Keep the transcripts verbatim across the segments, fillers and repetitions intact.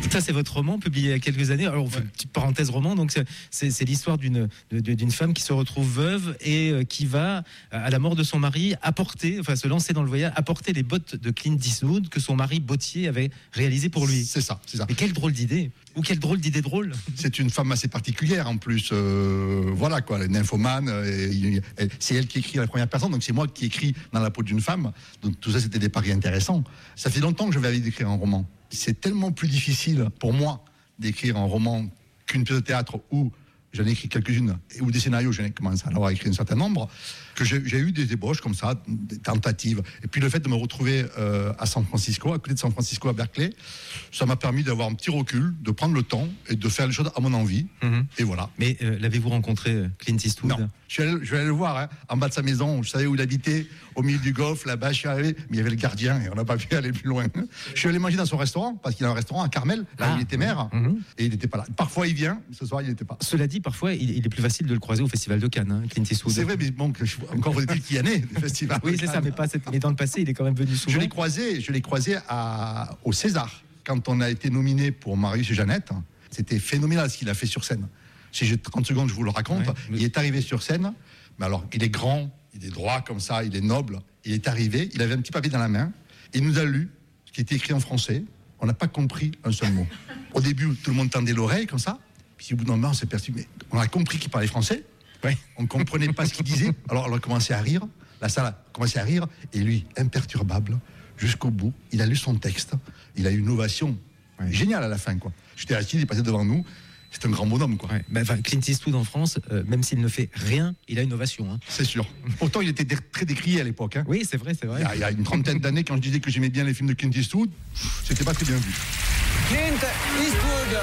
Ça, c'est votre roman publié il y a quelques années. Alors, on fait une petite parenthèse roman. Donc, c'est, c'est, c'est l'histoire d'une, de, d'une femme qui se retrouve veuve et euh, qui va, à la mort de son mari, apporter, enfin, se lancer dans le voyage, apporter les bottes de Clint Eastwood que son mari bottier avait réalisé pour lui. C'est ça, c'est ça. Mais quelle drôle d'idée. Ou quelle drôle d'idée drôle. C'est une femme assez particulière en plus. Euh, voilà quoi, elle est nymphomane. Et, et, c'est elle qui écrit à la première personne, donc c'est moi qui écris dans la peau d'une femme. Donc tout ça, c'était des paris intéressants. Ça fait longtemps que j'avais envie d'écrire un roman. C'est tellement plus difficile pour moi d'écrire un roman qu'une pièce de théâtre où j'en ai écrit quelques-unes, ou des scénarios, j'en ai commencé à en avoir écrit un certain nombre, que j'ai, j'ai eu des ébauches comme ça, des tentatives. Et puis le fait de me retrouver euh, à San Francisco, à côté de San Francisco, à Berkeley, ça m'a permis d'avoir un petit recul, de prendre le temps et de faire les choses à mon envie. Mmh. Et voilà. Mais euh, l'avez-vous rencontré, Clint Eastwood ? Non. Je suis, allé, je suis allé le voir, hein, en bas de sa maison. Je savais où il habitait, au milieu du golf, là-bas. Je suis arrivé, mais il y avait le gardien et on n'a pas pu aller plus loin. Je suis allé manger dans son restaurant, parce qu'il a un restaurant à Carmel, là ah. où il était maire, mmh. et il n'était pas là. Parfois il vient, ce soir il n'était pas. Cela dit, parfois il, il est plus facile de le croiser au Festival de Cannes, hein, Clint Eastwood. C'est vrai, mais bon, encore faut-il qu'il y en ait, des festivals. Oui, c'est ça, mais, pas cette... mais dans le passé, il est quand même venu souvent. Je l'ai croisé, je l'ai croisé à... au César, quand on a été nominé pour Marius et Jeannette. C'était phénoménal ce qu'il a fait sur scène. Si j'ai trente secondes, je vous le raconte. Ouais, mais... Il est arrivé sur scène, mais alors il est grand, il est droit comme ça, il est noble. Il est arrivé, il avait un petit papier dans la main, il nous a lu ce qui était écrit en français. On n'a pas compris un seul mot. Au début, tout le monde tendait l'oreille comme ça. Puis au bout d'un moment, on s'est perçu, mais on a compris qu'il parlait français. Ouais. On ne comprenait pas ce qu'il disait. Alors on a commencé à rire. La salle a commencé à rire. Et lui, imperturbable, jusqu'au bout, il a lu son texte. Il a eu une ovation ouais. géniale à la fin, quoi. J'étais assis, il est passé devant nous. C'est un grand bonhomme, quoi. Ouais. Ben, enfin, Clint Eastwood en France, euh, même s'il ne fait rien, il a une ovation. Hein. C'est sûr. Pourtant, il était dé- très décrié à l'époque. Hein. Oui, c'est vrai, c'est vrai. Il y, a, il y a une trentaine d'années, quand je disais que j'aimais bien les films de Clint Eastwood, c'était pas très bien vu. Clint Eastwood.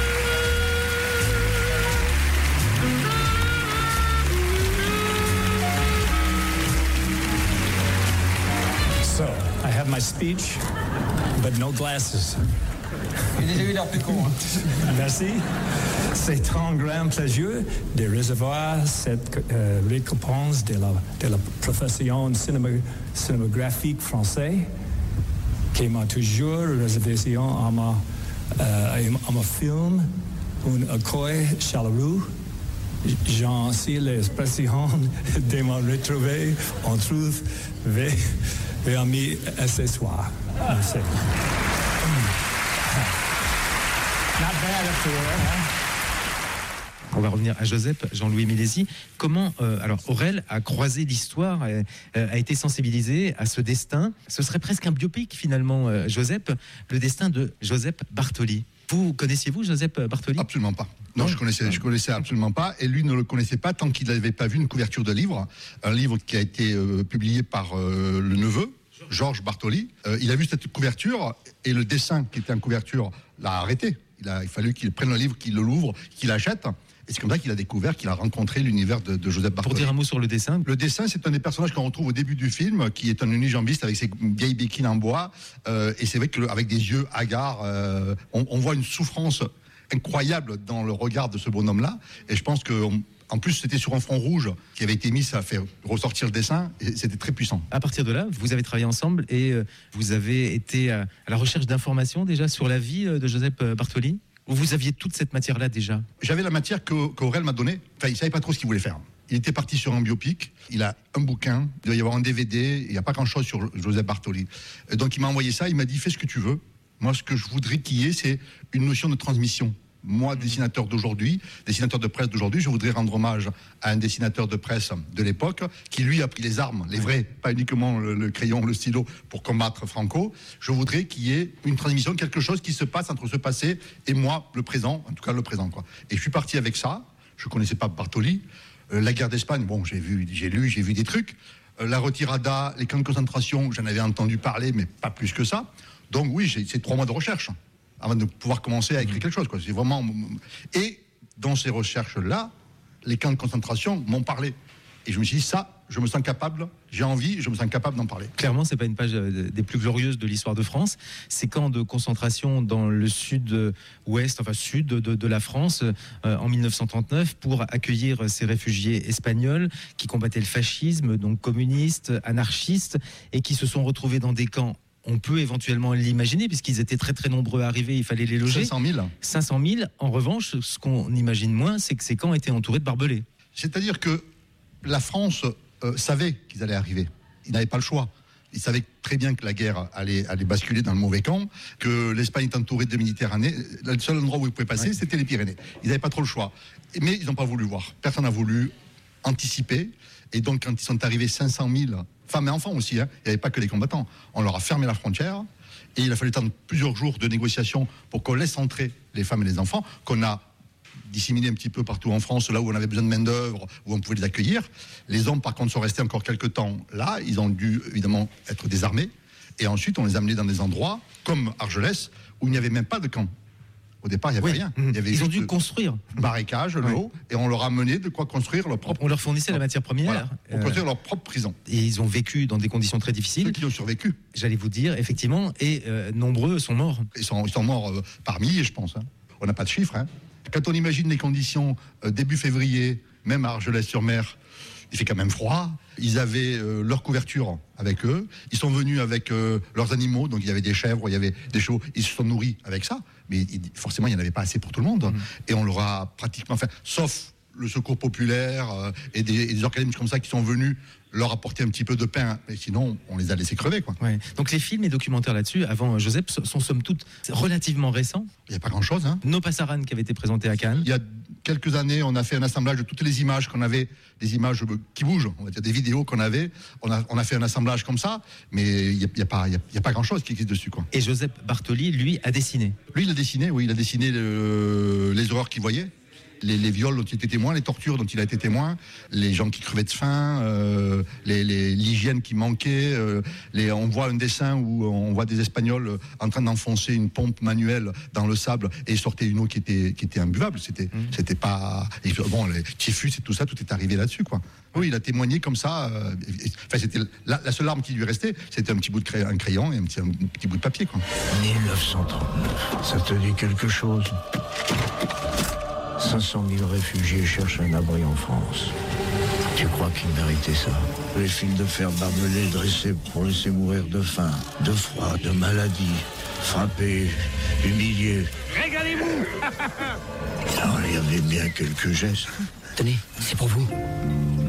So, I have my speech, but no glasses. J'ai déjà eu l'air plus con. Hein. Merci. C'est un grand plaisir de recevoir cette euh, récompense de la, de la profession cinéma, cinématographique française qui m'a toujours réservé à ma, euh, à ma film, un accueil chaleureux. J'en sais l'expression de me retrouver en trouve vers, vers mes accessoires. Merci. On va revenir à Joseph, Jean-Louis Mélésy. Comment, euh, alors, Aurel a croisé l'histoire, euh, a été sensibilisé à ce destin. Ce serait presque un biopic, finalement, euh, Joseph, le destin de Joseph Bartoli. Vous connaissiez-vous Joseph Bartoli ? Absolument pas. Non, non, je connaissais, je connaissais absolument pas. Et lui ne le connaissait pas tant qu'il n'avait pas vu une couverture de livre. Un livre qui a été euh, publié par euh, le neveu, Georges Bartoli. Euh, il a vu cette couverture et le dessin qui était en couverture l'a arrêté. Il a il fallu qu'il prenne le livre, qu'il l'ouvre, qu'il l'achète. Et c'est comme ça qu'il a découvert, qu'il a rencontré l'univers de, de Joseph Bartoli. Pour dire un mot sur le dessin. Le dessin, c'est un des personnages qu'on retrouve au début du film, qui est un unijambiste avec ses vieilles béquilles en bois. Euh, et c'est vrai qu'avec des yeux hagards, euh, on, on voit une souffrance incroyable dans le regard de ce bonhomme-là. Et je pense que... On, En plus, c'était sur un fond rouge qui avait été mis, ça a fait ressortir le dessin, et c'était très puissant. À partir de là, vous avez travaillé ensemble et vous avez été à la recherche d'informations déjà sur la vie de Joseph Bartoli ? Ou vous aviez toute cette matière-là déjà ? J'avais la matière que, qu'Aurel m'a donnée. Enfin, il ne savait pas trop ce qu'il voulait faire. Il était parti sur un biopic, il a un bouquin, il doit y avoir un D V D, il n'y a pas grand-chose sur Joseph Bartoli. Et donc il m'a envoyé ça, il m'a dit « fais ce que tu veux ». Moi, ce que je voudrais qu'il y ait, c'est une notion de transmission. Moi, dessinateur d'aujourd'hui, dessinateur de presse d'aujourd'hui, je voudrais rendre hommage à un dessinateur de presse de l'époque qui, lui, a pris les armes, les vraies, pas uniquement le, le crayon, le stylo, pour combattre Franco. Je voudrais qu'il y ait une transmission, quelque chose qui se passe entre ce passé et moi, le présent, en tout cas le présent, quoi. Et je suis parti avec ça. Je connaissais pas Bartoli. Euh, la guerre d'Espagne, bon, j'ai vu, j'ai lu, j'ai vu des trucs. Euh, la retirada, les camps de concentration, j'en avais entendu parler, mais pas plus que ça. Donc oui, j'ai, c'est trois mois de recherche avant de pouvoir commencer à écrire quelque chose, quoi. C'est vraiment... Et dans ces recherches-là, les camps de concentration m'ont parlé. Et je me suis dit, ça, je me sens capable, j'ai envie, je me sens capable d'en parler. Clairement, c'est pas une page des plus glorieuses de l'histoire de France. Ces camps de concentration dans le sud-ouest, enfin sud de, de la France, euh, en dix-neuf cent trente-neuf, pour accueillir ces réfugiés espagnols qui combattaient le fascisme, donc communistes, anarchistes, et qui se sont retrouvés dans des camps on peut éventuellement l'imaginer, puisqu'ils étaient très très nombreux à arriver, il fallait les loger. cinq cent mille. cinq cent mille. En revanche, ce qu'on imagine moins, c'est que ces camps étaient entourés de barbelés. C'est-à-dire que la France euh, savait qu'ils allaient arriver. Ils n'avaient pas le choix. Ils savaient très bien que la guerre allait, allait basculer dans le mauvais camp, que l'Espagne est entourée de Méditerranée. Le seul endroit où ils pouvaient passer, ouais. c'était les Pyrénées. Ils n'avaient pas trop le choix. Mais ils n'ont pas voulu voir. Personne n'a voulu anticiper. Et donc, quand ils sont arrivés cinq cent mille, femmes et enfants aussi, hein, il n'y avait pas que les combattants, on leur a fermé la frontière. Et il a fallu attendre plusieurs jours de négociations pour qu'on laisse entrer les femmes et les enfants, qu'on a disséminés un petit peu partout en France, là où on avait besoin de main-d'œuvre, où on pouvait les accueillir. Les hommes, par contre, sont restés encore quelques temps là. Ils ont dû, évidemment, être désarmés. Et ensuite, on les a amenés dans des endroits, comme Argelès, où il n'y avait même pas de camp. Au départ, il n'y avait oui. rien. Il y avait Ils ont dû construire. Barricage, l'eau, oui. et on leur a amené de quoi construire leur propre... On leur fournissait la matière première. Voilà, pour euh... construire leur propre prison. Et ils ont vécu dans des conditions très difficiles. Ceux qui ont survécu. J'allais vous dire, effectivement, et euh, nombreux sont morts. Ils sont, ils sont morts euh, par milliers, je pense. Hein. On n'a pas de chiffres. Hein. Quand on imagine les conditions euh, début février, même à Argelès-sur-Mer, il fait quand même froid. Ils avaient euh, leur couverture avec eux. Ils sont venus avec euh, leurs animaux. Donc il y avait des chèvres, il y avait des chevaux. Ils se sont nourris avec ça. Mais il, forcément, il n'y en avait pas assez pour tout le monde. Mmh. Et on leur a pratiquement fait, sauf le secours populaire euh, et, des, et des organismes comme ça qui sont venus leur apporter un petit peu de pain. Mais sinon, on les a laissés crever, quoi. Ouais. Donc les films et documentaires là-dessus, avant Joseph, sont somme toute relativement récents. Il n'y a pas grand-chose. Hein. No Pasaran qui avait été présenté à Cannes. Il y a quelques années, on a fait un assemblage de toutes les images qu'on avait, des images qui bougent, on va dire des vidéos qu'on avait. On a, on a fait un assemblage comme ça, mais il n'y a, il y a pas, il y a, il y a pas grand-chose qui existe dessus, quoi. Et Joseph Bartoli, lui, a dessiné. Lui, il a dessiné, oui, il a dessiné le, les horreurs qu'il voyait. Les, les viols dont il était témoin, les tortures dont il a été témoin, les gens qui crevaient de faim, euh, les, les, l'hygiène qui manquait. Euh, les, on voit un dessin où on voit des Espagnols en train d'enfoncer une pompe manuelle dans le sable et sortait une eau qui était, qui était imbuvable. C'était, mmh. c'était pas... Et, bon, les typhus et tout ça, tout est arrivé là-dessus, quoi. Oui, il a témoigné comme ça. Euh, et, enfin, c'était la, la seule arme qui lui restait, c'était un petit bout de crayon, un crayon et un petit, un petit bout de papier, quoi. mille neuf cent trente-neuf, ça te dit quelque chose ? cinq cent mille réfugiés cherchent un abri en France. Tu crois qu'ils méritaient ça? Les fils de fer barbelés dressés pour laisser mourir de faim, de froid, de maladie, frappés, humiliés. Régalez-vous. Alors, il y avait bien quelques gestes. Tenez, c'est pour vous.